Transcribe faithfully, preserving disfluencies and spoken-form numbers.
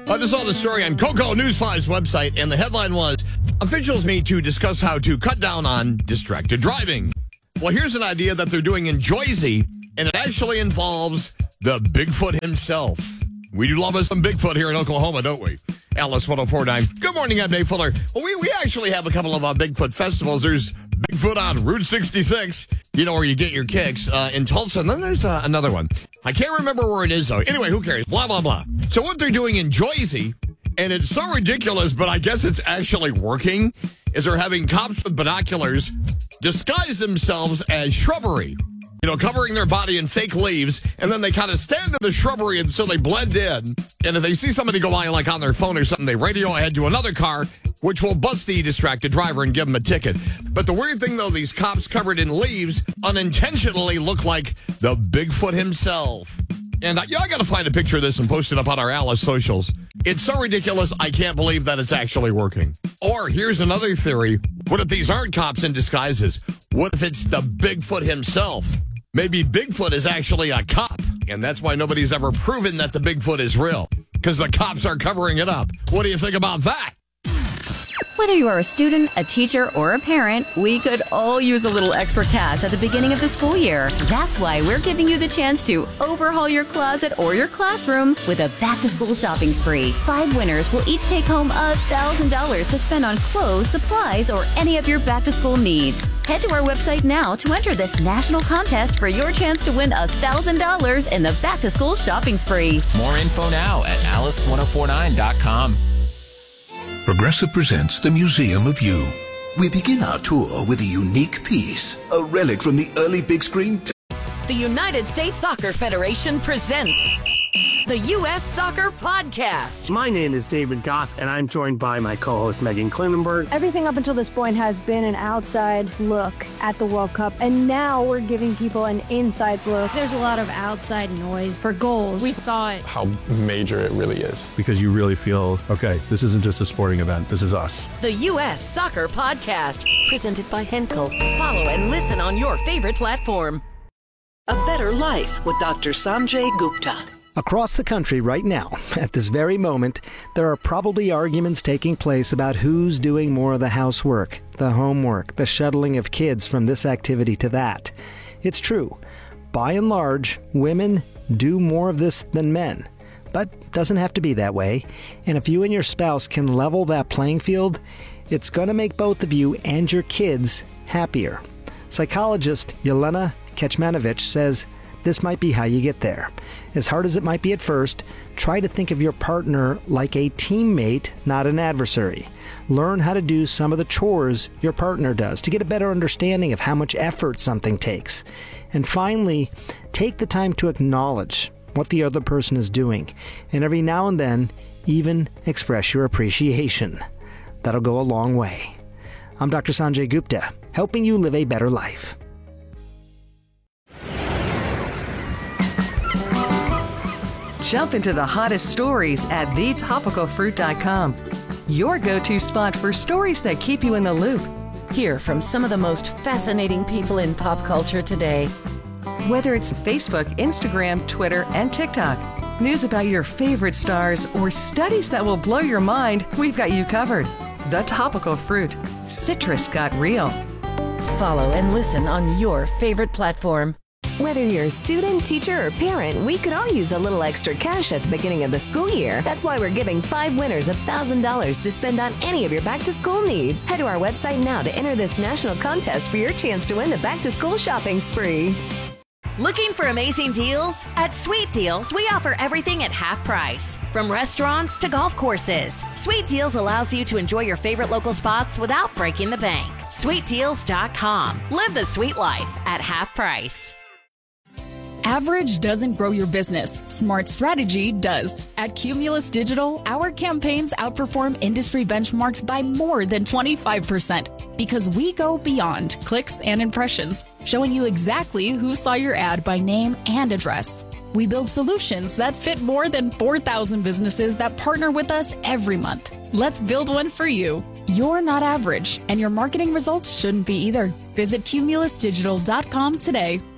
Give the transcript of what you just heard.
I just saw the story on Coco News five's website, and the headline was, officials meet to discuss how to cut down on distracted driving. Well, here's an idea that they're doing in Jersey, and it actually involves the Bigfoot himself. We do love us some Bigfoot here in Oklahoma, don't we? Alice one oh four point nine. Good morning, I'm Dave Fuller. Well, we, we actually have a couple of uh, Bigfoot festivals. There's Bigfoot on Route sixty-six, you know, where you get your kicks, uh, in Tulsa. And then there's uh, another one. I can't remember where it is, though. Anyway, who cares? Blah, blah, blah. So what they're doing in Jersey, and it's so ridiculous, but I guess it's actually working, is they're having cops with binoculars disguise themselves as shrubbery. You know, covering their body in fake leaves, and then they kind of stand in the shrubbery, and so they blend in. And if they see somebody go by, like on their phone or something, they radio ahead to another car, which will bust the distracted driver and give them a ticket. But the weird thing, though, these cops covered in leaves unintentionally look like the Bigfoot himself. And I, yeah, I got to find a picture of this and post it up on our Alice socials. It's so ridiculous, I can't believe that it's actually working. Or here's another theory. What if these aren't cops in disguises? What if it's the Bigfoot himself? Maybe Bigfoot is actually a cop, and that's why nobody's ever proven that the Bigfoot is real, because the cops are covering it up. What do you think about that? Whether you are a student, a teacher, or a parent, we could all use a little extra cash at the beginning of the school year. That's why we're giving you the chance to overhaul your closet or your classroom with a back-to-school shopping spree. Five winners will each take home one thousand dollars to spend on clothes, supplies, or any of your back-to-school needs. Head to our website now to enter this national contest for your chance to win one thousand dollars in the back-to-school shopping spree. More info now at alice ten forty-nine dot com. Progressive presents the Museum of You. We begin our tour with a unique piece, a relic from the early big screen. T- the United States Soccer Federation presents the U S Soccer Podcast. My name is David Goss, and I'm joined by my co-host Megan Klinenberg. Everything up until this point has been an outside look at the World Cup, and now we're giving people an inside look. There's a lot of outside noise for goals. We thought how major it really is. Because you really feel, okay, this isn't just a sporting event, this is us. The U S Soccer Podcast, presented by Henkel. Follow and listen on your favorite platform. A Better Life with Doctor Sanjay Gupta. Across the country right now, at this very moment, there are probably arguments taking place about who's doing more of the housework, the homework, the shuttling of kids from this activity to that. It's true. By and large, women do more of this than men. But it doesn't have to be that way. And if you and your spouse can level that playing field, it's going to make both of you and your kids happier. Psychologist Yelena Kecmanovic says this might be how you get there. As hard as it might be at first, try to think of your partner like a teammate, not an adversary. Learn how to do some of the chores your partner does to get a better understanding of how much effort something takes. And finally, take the time to acknowledge what the other person is doing, and every now and then, even express your appreciation. That'll go a long way. I'm Doctor Sanjay Gupta, helping you live a better life. Jump into the hottest stories at the topical fruit dot com. Your go-to spot for stories that keep you in the loop. Hear from some of the most fascinating people in pop culture today. Whether it's Facebook, Instagram, Twitter, and TikTok, news about your favorite stars, or studies that will blow your mind, we've got you covered. The Topical Fruit. Citrus got real. Follow and listen on your favorite platform. Whether you're a student, teacher, or parent, we could all use a little extra cash at the beginning of the school year. That's why we're giving five winners one thousand dollars to spend on any of your back-to-school needs. Head to our website now to enter this national contest for your chance to win the back-to-school shopping spree. Looking for amazing deals? At Sweet Deals, we offer everything at half price. From restaurants to golf courses, Sweet Deals allows you to enjoy your favorite local spots without breaking the bank. sweet deals dot com. Live the sweet life at half price. Average doesn't grow your business. Smart strategy does. At Cumulus Digital, our campaigns outperform industry benchmarks by more than twenty-five percent because we go beyond clicks and impressions, showing you exactly who saw your ad by name and address. We build solutions that fit more than four thousand businesses that partner with us every month. Let's build one for you. You're not average, and your marketing results shouldn't be either. Visit cumulus digital dot com today.